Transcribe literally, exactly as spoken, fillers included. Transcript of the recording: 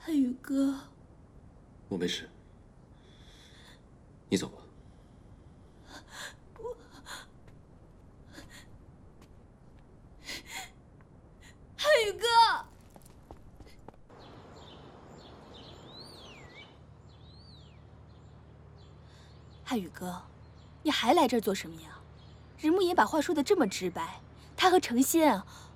汉宇哥， 我没事，你走吧。 不，汉宇哥，汉宇哥，你还来这儿做什么呀？任慕言把话说的这么直白，他和程仙啊，